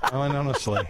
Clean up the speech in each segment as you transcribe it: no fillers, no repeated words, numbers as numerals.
I mean, honestly.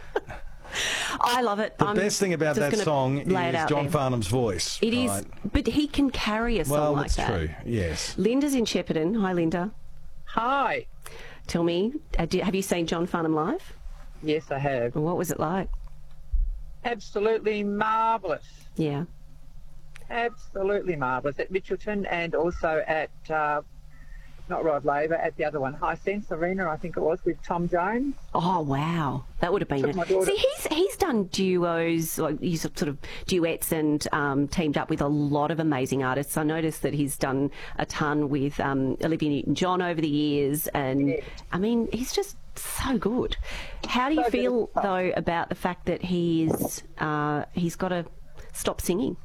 I love it. The best thing about that song is John Farnham's voice. It is, but he can carry a song like that. Well, that's true, yes. Linda's in Shepparton. Hi, Linda. Hi. Tell me, have you seen John Farnham live? Yes, I have. What was it like? Absolutely marvellous. Yeah. Absolutely marvellous. At Mitchelton and also at, not Rod Laver, at the other one, High Sense Arena, I think it was, with Tom Jones. Oh, wow. That would have been it. See, he's done duos, like he's sort of duets and teamed up with a lot of amazing artists. I noticed that he's done a ton with Olivia Newton-John over the years, and I mean, he's just so good. How do you feel, though, about the fact that he's got to stop singing?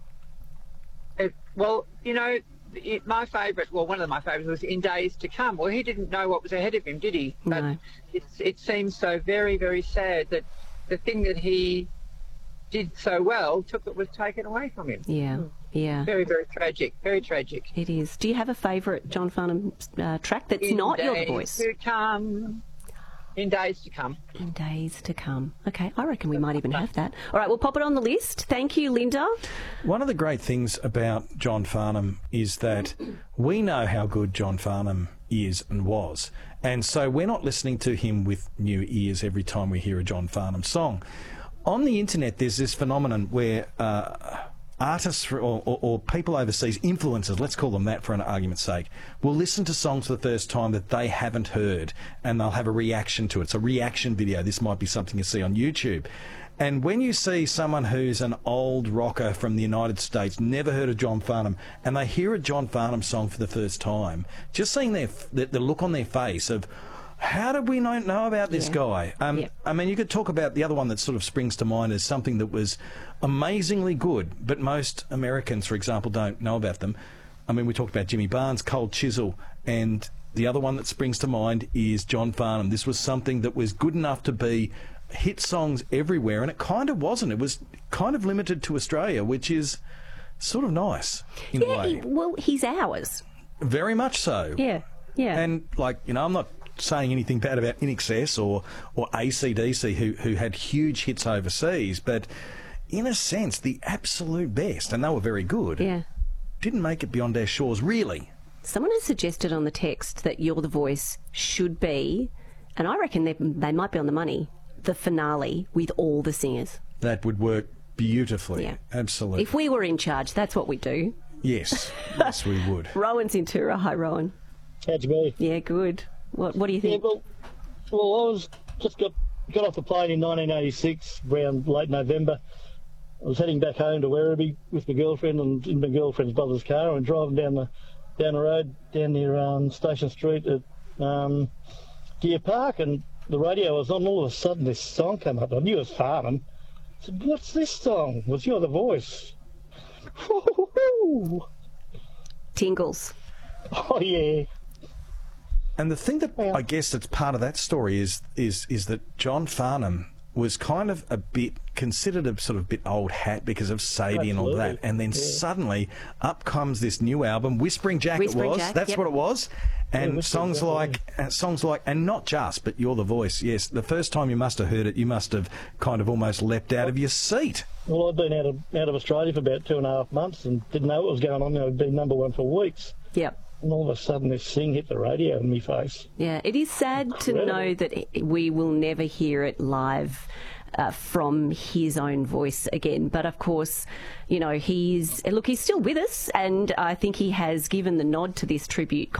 Well, you know, my favourite, well, one of my favourites was In Days to Come. Well, he didn't know what was ahead of him, did he? No. But it seems so very, very sad that the thing that he did so well was taken away from him. Yeah, yeah. Very, very tragic. Very tragic. It is. Do you have a favourite John Farnham track that's not Your Voice? In Days to Come. In Days to Come. In Days to Come. Okay, I reckon we might even have that. All right, we'll pop it on the list. Thank you, Linda. One of the great things about John Farnham is that we know how good John Farnham is and was. And so we're not listening to him with new ears every time we hear a John Farnham song. On the internet, there's this phenomenon where artists or people overseas, influencers, let's call them that for an argument's sake, will listen to songs for the first time that they haven't heard, and they'll have a reaction to it. It's a reaction video. This might be something you see on YouTube. And when you see someone who's an old rocker from the United States, never heard of John Farnham, and they hear a John Farnham song for the first time, just seeing the look on their face of, how did we not know about this guy? I mean, you could talk about the other one that sort of springs to mind as something that was amazingly good, but most Americans, for example, don't know about them. I mean, we talked about Jimmy Barnes, Cold Chisel, and the other one that springs to mind is John Farnham. This was something that was good enough to be hit songs everywhere, and it kind of wasn't. It was kind of limited to Australia, which is sort of nice in a way. Well, he's ours. Very much so. Yeah, yeah. And, like, you know, I'm not saying anything bad about INXS or AC/DC who had huge hits overseas, but in a sense the absolute best, and they were very good, didn't make it beyond our shores, really. Someone has suggested on the text that You're the Voice should be, and I reckon they might be on the money, the finale with all the singers. That would work beautifully. Yeah. Absolutely. If we were in charge, that's what we'd do. Yes. Yes, we would. Rowan's in Tura. Hi, Rowan. How'd you be? Yeah, good. What do you think? Yeah, well, I was just got off the plane in 1986, around late November. I was heading back home to Werribee with my girlfriend and in my girlfriend's brother's car, and driving down the road down near Station Street at Deer Park, and the radio was on. All of a sudden, this song came up. I knew it was Farnham. I said, "What's this song?" It was You're the Voice. Tingles. Oh yeah. And the thing that I guess that's part of that story is that John Farnham was kind of a bit considered a sort of bit old hat because of Sadie and all that, and then suddenly up comes this new album, Whispering Jack. That's what it was, and songs like and not just, but You're the Voice. Yes, the first time you must have heard it, you must have kind of almost leapt out of your seat. Well, I'd been out of Australia for about 2.5 months and didn't know what was going on. I'd been number one for weeks. Yep. And all of a sudden this thing hit the radio in my face. Yeah, it is sad to know that we will never hear it live from his own voice again. But of course, you know, he's still with us, and I think he has given the nod to this tribute